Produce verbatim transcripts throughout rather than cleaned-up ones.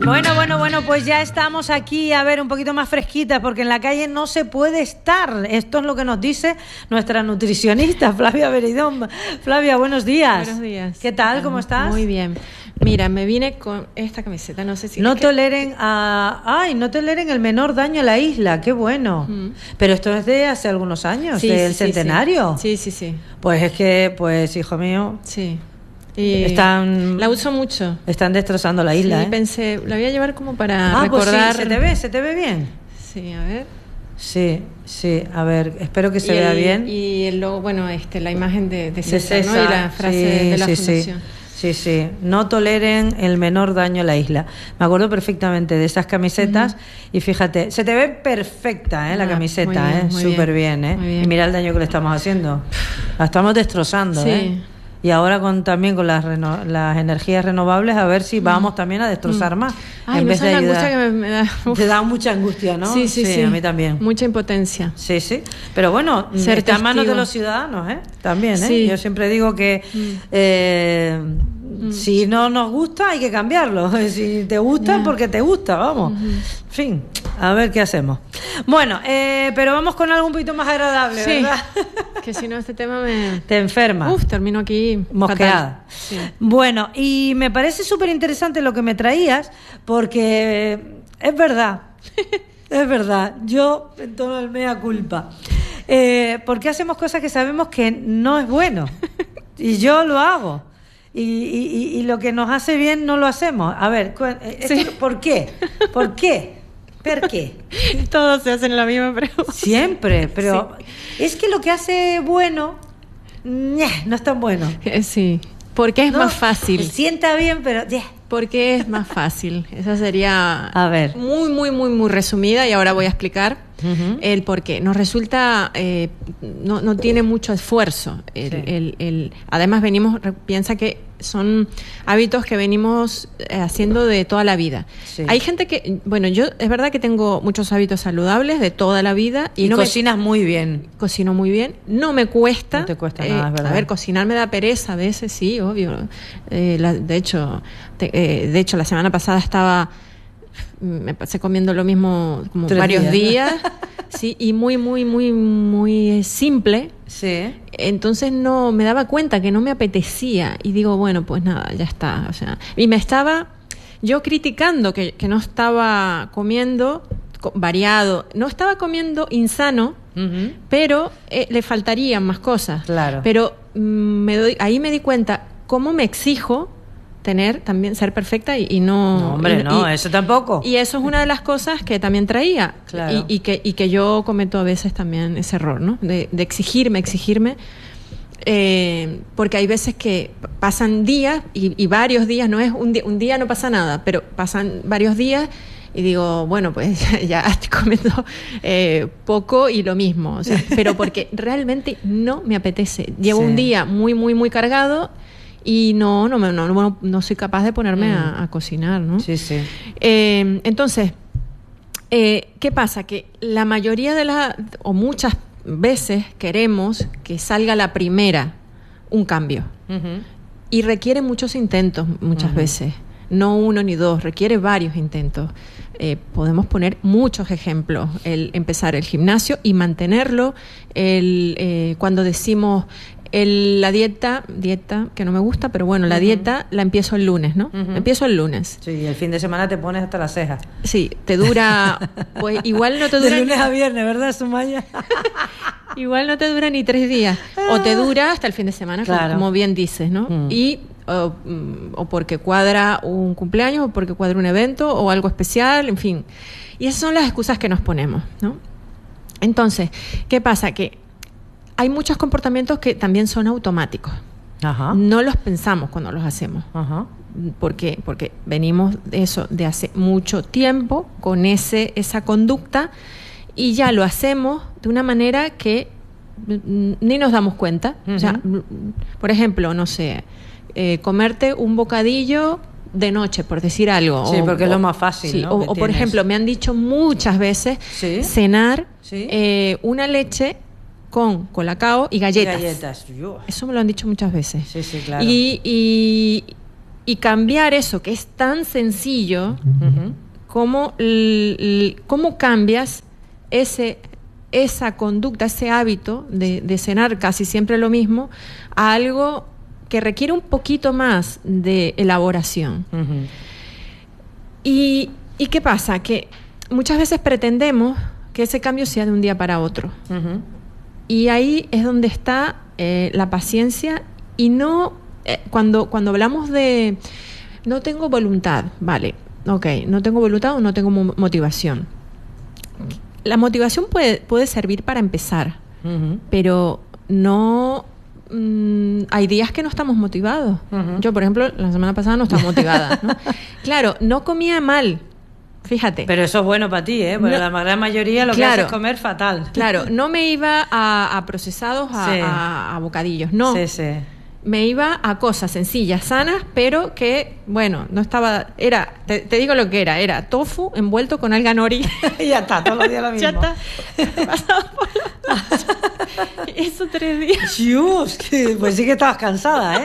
Bueno, bueno, bueno, pues ya estamos aquí, a ver, un poquito más fresquitas, porque en la calle no se puede estar. Esto es lo que nos dice nuestra nutricionista, Flavia Beridón. Flavia, buenos días. Buenos días. ¿Qué tal? ¿Cómo estás? Muy bien. Mira, me vine con esta camiseta, no sé si... No es toleren que... a... Ay, no toleren el menor daño a la isla, qué bueno. Mm. Pero esto es de hace algunos años, sí, del sí, centenario. Sí, sí, sí. Pues es que, pues, hijo mío... Sí. Y están, la uso mucho. Están destrozando la isla. Sí, ¿eh? pensé, la voy a llevar como para ah, recordar. Pues sí, se te ve, se te ve bien. Sí, a ver. Sí, sí, a ver, espero que se y vea el, bien. Y el logo, bueno, este, la imagen de, de, César, de César, ¿no? Y la frase sí, de la sí, fundación. Sí, sí, sí, no toleren el menor daño a la isla. Me acuerdo perfectamente de esas camisetas. Uh-huh. Y fíjate, se te ve perfecta, ¿eh? La ah, camiseta, ¿eh? Súper bien, ¿eh? bien. Y mira el daño que le estamos haciendo. La estamos destrozando, sí. ¿eh? Y ahora con también con las reno, las energías renovables, a ver si vamos mm. también a destrozar mm. más. Ay, en no vez de la ayudar. angustia que me, me da. Uf. Te da mucha angustia, ¿no? Sí, sí, sí, sí. A mí también. Mucha impotencia. Sí, sí. Pero bueno, Ser está en manos testigo. de los ciudadanos, ¿eh? También, ¿eh? Sí. Yo siempre digo que mm. eh, mm. si no nos gusta hay que cambiarlo. Si te gusta, yeah. porque te gusta, vamos. Mm-hmm. En fin, a ver qué hacemos. Bueno, eh, pero vamos con algo un poquito más agradable, sí. ¿verdad? Que si no este tema me... Te enferma. Uf, termino aquí mosqueada. Sí. Bueno, y me parece súper interesante lo que me traías, porque es verdad, es verdad, yo en todo el mea culpa, eh, porque hacemos cosas que sabemos que no es bueno, y yo lo hago. Y, y, y lo que nos hace bien no lo hacemos. A ver, esto, sí. ¿por qué? ¿Por qué? ¿Por qué? Todos se hacen la misma pregunta. Siempre, pero sí. Es que lo que hace bueno, no es tan bueno. Sí, porque es no, más fácil. Sienta bien, pero... Porque es más fácil. Esa sería a ver. muy, muy, muy, muy resumida y ahora voy a explicar uh-huh. el por qué. Nos resulta, eh, no, no tiene mucho esfuerzo. El, sí. el, el, además venimos, piensa que son hábitos que venimos haciendo de toda la vida. Sí. Hay gente que, bueno, yo es verdad que tengo muchos hábitos saludables de toda la vida. Y, y no cocinas me, muy bien. Cocino muy bien. No me cuesta. No te cuesta eh, nada, es verdad. A ver, cocinar me da pereza a veces, sí, obvio. Eh, la, de hecho... Te, eh, de hecho, la semana pasada estaba, me pasé comiendo lo mismo como Tres varios días, días, sí, y muy, muy, muy, muy simple. Sí. Entonces no me daba cuenta que no me apetecía y digo, bueno, pues nada, ya está. O sea, y me estaba yo criticando que, que no estaba comiendo variado, no estaba comiendo insano, uh-huh. pero eh, le faltarían más cosas. Claro. Pero mm, me doy, ahí me di cuenta cómo me exijo tener también ser perfecta y, y no no hombre y, no y, eso tampoco y eso es una de las cosas que también traía claro. y, y que y que yo cometo a veces también ese error, ¿no? de, de exigirme exigirme eh, porque hay veces que pasan días y, y varios días, no es un día, un día no pasa nada, pero pasan varios días y digo, bueno, pues ya, ya estoy comiendo eh, poco y lo mismo, o sea, pero porque realmente no me apetece. Llevo sí. un día muy muy muy cargado y no no, no, no, no soy capaz de ponerme mm. a, a cocinar, ¿no? Sí, sí. Eh, entonces, eh, ¿qué pasa? Que la mayoría de las, o muchas veces queremos que salga la primera un cambio. Uh-huh. Y requiere muchos intentos, muchas uh-huh. veces. No uno ni dos, requiere varios intentos. Eh, podemos poner muchos ejemplos. El empezar el gimnasio y mantenerlo. El, eh, cuando decimos... El, la dieta, dieta que no me gusta, pero bueno, la uh-huh. dieta la empiezo el lunes, ¿no? Uh-huh. Empiezo el lunes. Sí, y el fin de semana te pones hasta las cejas. Sí, te dura, pues igual no te dura... De lunes a viernes, ¿verdad, Sumaya? Igual no te dura ni tres días, o te dura hasta el fin de semana, claro. como, como bien dices, ¿no? Uh-huh. Y o, o porque cuadra un cumpleaños, o porque cuadra un evento, o algo especial, en fin. Y esas son las excusas que nos ponemos, ¿no? Entonces, ¿qué pasa? Que hay muchos comportamientos que también son automáticos. Ajá. No los pensamos cuando los hacemos. Ajá. ¿Por qué? Porque venimos de eso de hace mucho tiempo con ese esa conducta y ya lo hacemos de una manera que ni nos damos cuenta. Uh-huh. O sea, por ejemplo, no sé, eh, comerte un bocadillo de noche, por decir algo. Sí, o, porque o, es lo más fácil, sí, ¿no? O, o por ejemplo, me han dicho muchas veces ¿Sí? cenar ¿Sí? Eh, una leche con colacao y galletas. galletas. Eso me lo han dicho muchas veces. Sí, sí, claro. Y, y, y cambiar eso que es tan sencillo, uh-huh. cómo, l- l- cómo cambias ese, esa conducta, ese hábito de, de cenar casi siempre lo mismo, a algo que requiere un poquito más de elaboración. Uh-huh. Y, ¿Y qué pasa? Que muchas veces pretendemos que ese cambio sea de un día para otro. Uh-huh. Y ahí es donde está eh, la paciencia y no... Eh, cuando, cuando hablamos de... No tengo voluntad, vale, ok, no tengo voluntad o no tengo mo- motivación. La motivación puede, puede servir para empezar, uh-huh. pero no... Mm, hay días que no estamos motivados. Uh-huh. Yo, por ejemplo, la semana pasada no estaba motivada, ¿no? Claro, no comía mal. Fíjate. Pero eso es bueno para ti, ¿eh? Porque no, la gran mayoría lo claro, que hace es comer fatal. Claro, no me iba a, a procesados, a, sí. a, a bocadillos, no. Sí, sí. Me iba a cosas sencillas, sanas, pero que, bueno, no estaba... Era, te, te digo lo que era, era tofu envuelto con alga nori. Y ya está, todos los días lo mismo. Ya está. Pasado por la... Eso tres días. Dios, pues sí que estabas cansada, ¿eh?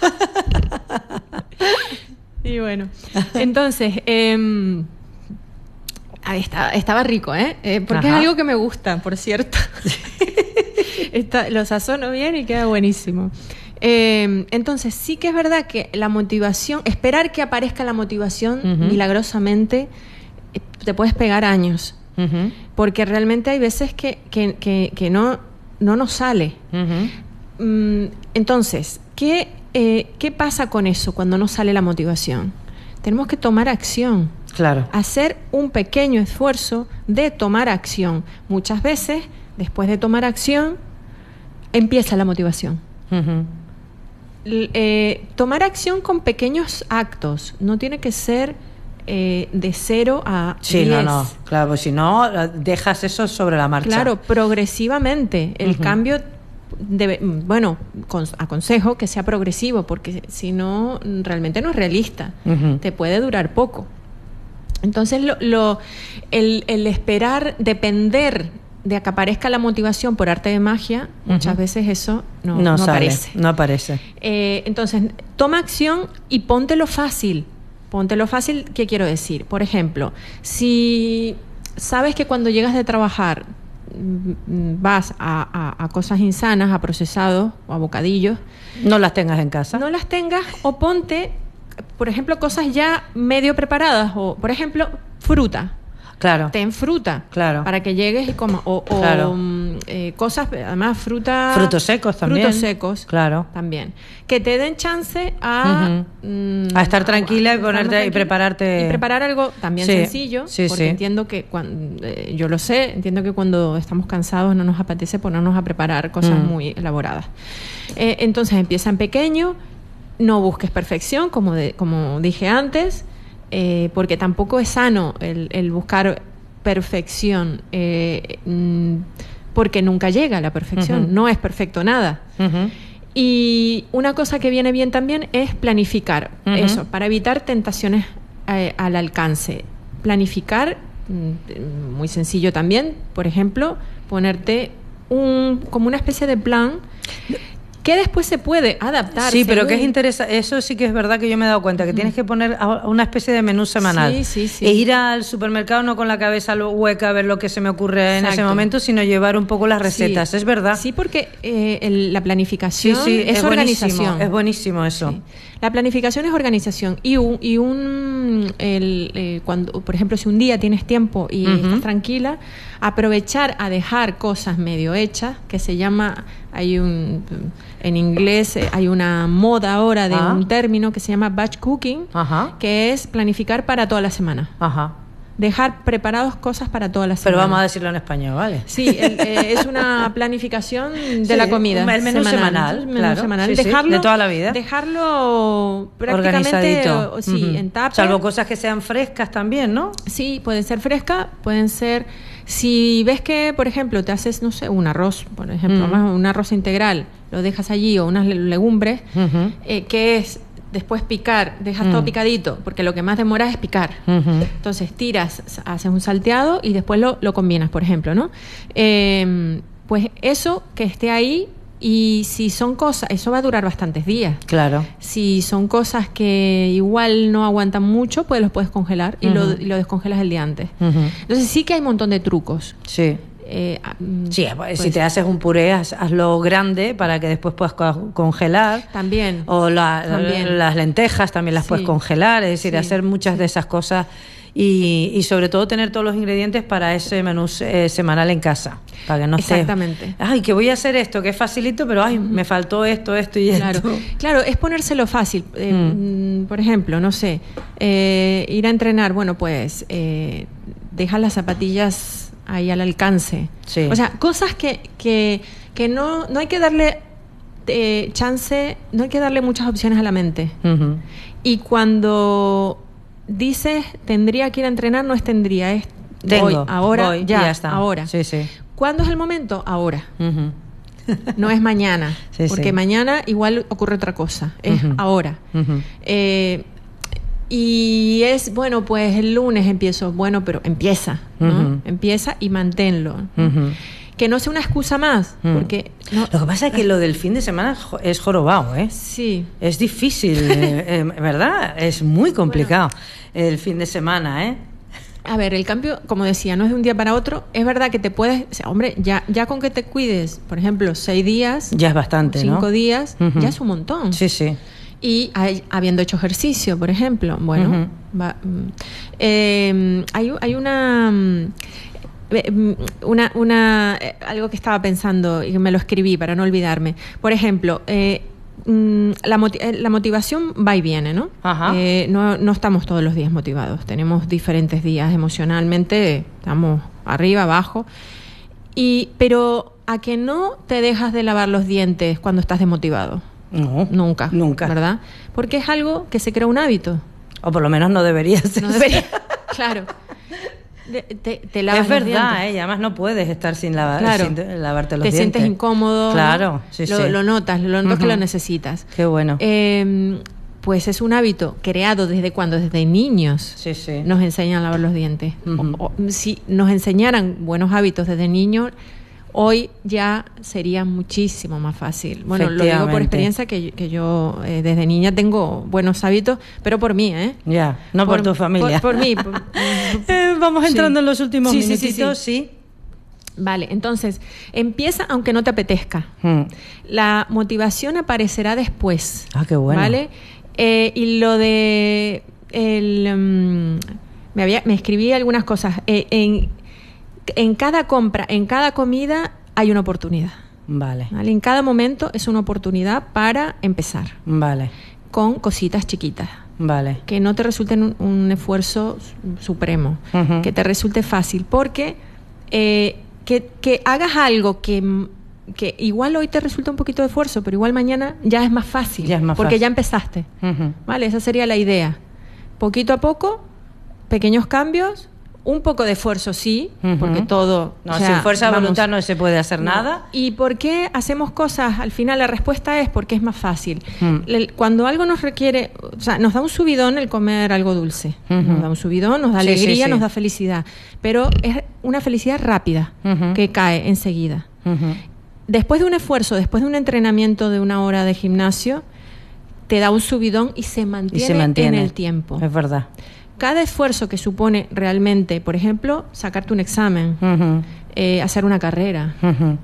Y bueno, entonces... Eh, Ahí estaba, estaba rico, ¿eh? eh porque Ajá. es algo que me gusta, por cierto. Está, lo sazono bien y queda buenísimo. Eh, entonces, sí que es verdad que la motivación, esperar que aparezca la motivación uh-huh. milagrosamente, eh, te puedes pegar años. Uh-huh. Porque realmente hay veces que, que, que, que no, no nos sale. Uh-huh. Mm, entonces, ¿qué, eh, ¿qué pasa con eso cuando no sale la motivación? Tenemos que tomar acción. Claro. Hacer un pequeño esfuerzo de tomar acción. Muchas veces, después de tomar acción, empieza la motivación. Uh-huh. L- eh, tomar acción con pequeños actos. No tiene que ser eh, de cero a sí, diez. Sí, no, no. Claro, pues si no, dejas eso sobre la marcha. Claro, progresivamente. El uh-huh. cambio... Debe, bueno, con, aconsejo que sea progresivo, porque si no, realmente no es realista. Uh-huh. Te puede durar poco. Entonces, lo, lo, el, el esperar, depender de que aparezca la motivación por arte de magia, uh-huh. muchas veces eso no, no, no sale, aparece. No aparece. Eh, entonces, toma acción y póntelo fácil. Póntelo fácil, ¿qué quiero decir? Por ejemplo, si sabes que cuando llegas de trabajar vas a, a, a cosas insanas, a procesados o a bocadillos, no las tengas en casa. No las tengas o ponte, por ejemplo, cosas ya medio preparadas o, por ejemplo, fruta. Claro. Ten fruta. Claro. Para que llegues y comas. O, o claro. eh, cosas, además, fruta... Frutos secos también. Frutos secos. Claro. También. Que te den chance a... Uh-huh. Mm, a estar tranquila a, y ponerte tranquila, y prepararte... Y preparar algo también sí. sencillo. Sí, porque sí. entiendo que, cuando, eh, yo lo sé, entiendo que cuando estamos cansados no nos apetece ponernos a preparar cosas mm. muy elaboradas. Eh, entonces, empieza en pequeño. No busques perfección, como, de, como dije antes. Eh, porque tampoco es sano el, el buscar perfección, eh, mm, porque nunca llega a la perfección, uh-huh. no es perfecto nada. Uh-huh. Y una cosa que viene bien también es planificar, uh-huh. eso, para evitar tentaciones eh, al alcance. Planificar, mm, muy sencillo también, por ejemplo, ponerte un, como una especie de plan... que después se puede adaptar. Sí, según... pero que es interesante, eso sí que es verdad que yo me he dado cuenta, que mm. tienes que poner una especie de menú semanal. Sí, sí, sí. E ir al supermercado no con la cabeza hueca a ver lo que se me ocurre Exacto. en ese momento, sino llevar un poco las recetas, sí. es verdad. Sí, porque eh, el, la planificación sí, sí, es, es organización. Buenísimo, es buenísimo eso. Sí. La planificación es organización y un, y un el, eh, cuando, por ejemplo, si un día tienes tiempo y uh-huh. estás tranquila, aprovechar a dejar cosas medio hechas, que se llama, hay un, en inglés hay una moda ahora de ah. un término que se llama batch cooking, Ajá. que es planificar para toda la semana. Ajá. Dejar preparados cosas para toda la semana. Pero vamos a decirlo en español, ¿vale? Sí, el, eh, es una planificación de sí, la comida. El menú semanal, semanal menú claro. semanal. Sí, dejarlo, sí, de toda la vida. Dejarlo prácticamente sí, uh-huh. en tupper. Salvo cosas que sean frescas también, ¿no? Sí, pueden ser frescas, pueden ser... Si ves que, por ejemplo, te haces, no sé, un arroz, por ejemplo, uh-huh. un arroz integral, lo dejas allí, o unas legumbres, uh-huh. eh, que es... Después picar, dejas mm. todo picadito, porque lo que más demora es picar. Uh-huh. Entonces tiras, haces un salteado y después lo, lo combinas, por ejemplo, ¿no? Eh, pues eso que esté ahí Y si son cosas, eso va a durar bastantes días. Claro. Si son cosas que igual no aguantan mucho, pues los puedes congelar y, uh-huh. lo, y lo descongelas el día antes. Uh-huh. Entonces sí que hay un montón de trucos. Sí. Eh, sí, pues, si te haces un puré, haz, hazlo grande para que después puedas co- congelar. También. O la, también. las lentejas también las sí. puedes congelar. Es decir, sí. hacer muchas sí. de esas cosas y, y sobre todo tener todos los ingredientes para ese menú eh, semanal en casa. Para que no Exactamente. estés, ay, que voy a hacer esto, que es facilito, pero ay, uh-huh. me faltó esto, esto y claro. esto. Claro, es ponérselo fácil. Eh, mm. Por ejemplo, no sé, eh, ir a entrenar, bueno, pues eh, deja las zapatillas ahí al alcance. Sí. O sea, cosas que, que, que no, no hay que darle eh, chance, no hay que darle muchas opciones a la mente. Uh-huh. Y cuando dices tendría que ir a entrenar, no es tendría, es Tengo, voy, ahora, voy, ya, ya está. ahora. Sí, sí. ¿Cuándo es el momento? Ahora. Uh-huh. No es mañana, sí, porque sí. mañana igual ocurre otra cosa, es uh-huh. ahora. Uh-huh. Eh, y es, bueno, pues el lunes empiezo, bueno, pero empieza, ¿no? Uh-huh. Empieza y manténlo. Uh-huh. Que no sea una excusa más, uh-huh. porque... No, lo que pasa es que lo del fin de semana es jorobado, ¿eh? Sí. Es difícil, eh, ¿verdad? Es muy complicado bueno. el fin de semana, ¿eh? A ver, el cambio, como decía, no es de un día para otro. Es verdad que te puedes... O sea, hombre, ya, ya con que te cuides, por ejemplo, seis días... Ya es bastante, cinco ¿no? Cinco días, uh-huh. ya es un montón. Sí, sí. Y hay, habiendo hecho ejercicio, por ejemplo, bueno, uh-huh. va, eh, hay, hay una... Una, una, algo que estaba pensando y me lo escribí para no olvidarme. Por ejemplo, eh, la, moti- la motivación va y viene, ¿no? Ajá. Eh, no, no estamos todos los días motivados. Tenemos diferentes días emocionalmente, estamos arriba, abajo. Y, pero ¿a que no te dejas de lavar los dientes cuando estás desmotivado? No. Nunca. Nunca. ¿Verdad? Porque es algo que se crea un hábito. O por lo menos no debería ser. No debería, claro. Te, te, te lavas es verdad, los ¿eh? Y además no puedes estar sin, lavar, claro. sin lavarte los te dientes. Te sientes incómodo. Claro, ¿no? sí, lo, sí. Lo notas, lo notas uh-huh. que lo necesitas. Qué bueno. Eh, pues es un hábito creado desde cuando, desde niños. Sí, sí. Nos enseñan a lavar los dientes. Uh-huh. O, o, si nos enseñaran buenos hábitos desde niños, hoy ya sería muchísimo más fácil. Bueno, lo digo por experiencia que, que yo eh, desde niña tengo buenos hábitos, pero por mí, ¿eh? Ya, no por, por tu familia. Por, por mí. Por, eh, vamos entrando sí. en los últimos sí, minutitos, sí, sí, sí. sí. Vale, entonces, empieza aunque no te apetezca. Hmm. La motivación aparecerá después. Ah, qué bueno. ¿Vale? Eh, y lo de... El, um, me, había, me escribí algunas cosas. Eh, en... En cada compra, en cada comida hay una oportunidad. Vale. ¿Vale? En cada momento es una oportunidad para empezar. Vale. Con cositas chiquitas. Vale. Que no te resulten un, un esfuerzo supremo. Uh-huh. Que te resulte fácil. Porque eh, que, que hagas algo que, que igual hoy te resulta un poquito de esfuerzo, pero igual mañana ya es más fácil. Ya es más porque fácil. ya empezaste. Uh-huh. ¿Vale? Esa sería la idea. Poquito a poco, pequeños cambios. Un poco de esfuerzo, sí, uh-huh. porque todo... No, o sea, sin fuerza de vamos, voluntad no se puede hacer no. nada. ¿Y por qué hacemos cosas? Al final la respuesta es porque es más fácil. Uh-huh. Cuando algo nos requiere... O sea, nos da un subidón el comer algo dulce. Uh-huh. Nos da un subidón, nos da sí, alegría, sí, sí. nos da felicidad. Pero es una felicidad rápida, uh-huh. que cae enseguida. Uh-huh. Después de un esfuerzo, después de un entrenamiento de una hora de gimnasio, te da un subidón y se mantiene, y se mantiene. en el tiempo. Es verdad. Cada esfuerzo que supone realmente, por ejemplo, sacarte un examen, uh-huh. eh, hacer una carrera, uh-huh.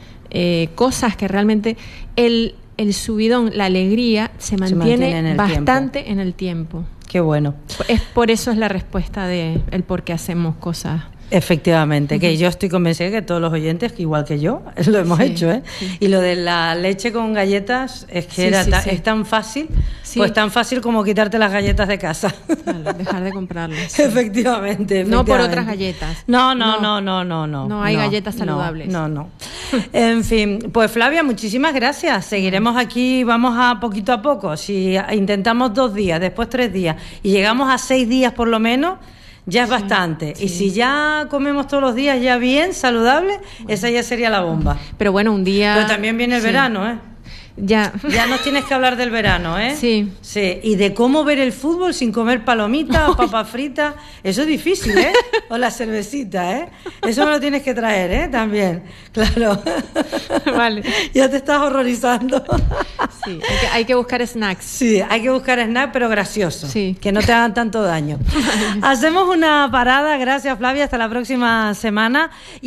eh, cosas que realmente el, el subidón, la alegría se mantiene, se mantiene en el bastante tiempo. en el tiempo. Qué bueno. Es por eso es la respuesta de el por qué hacemos cosas. Efectivamente, uh-huh. que yo estoy convencida que todos los oyentes, que igual que yo, lo hemos sí, hecho, ¿eh? Sí. Y lo de la leche con galletas es que sí, era sí, ta- sí. es tan fácil, sí. pues tan fácil como quitarte las galletas de casa. Claro, dejar de comprarlas. Sí. Efectivamente, efectivamente. No por otras galletas. No, no, no, no, no, no. No hay no, galletas saludables. No, no. no. En fin, pues Flavia, muchísimas gracias. Seguiremos aquí, vamos a poquito a poco. Si intentamos dos días, después tres días y llegamos a seis días por lo menos, ya es sí, bastante. Sí. Y si ya comemos todos los días ya bien, saludable, bueno. esa ya sería la bomba. Pero bueno, un día... Pero también viene el sí. verano, ¿eh? Ya. Ya nos tienes que hablar del verano, ¿eh? Sí. Sí. Y de cómo ver el fútbol sin comer palomitas o papas fritas. Eso es difícil, ¿eh? O la cervecita, ¿eh? Eso me lo tienes que traer, ¿eh? También. Claro. Vale. Ya te estás horrorizando. Sí, hay que, hay que buscar snacks. Sí, hay que buscar snacks, pero graciosos. Sí. Que no te hagan tanto daño. Hacemos una parada. Gracias, Flavia. Hasta la próxima semana.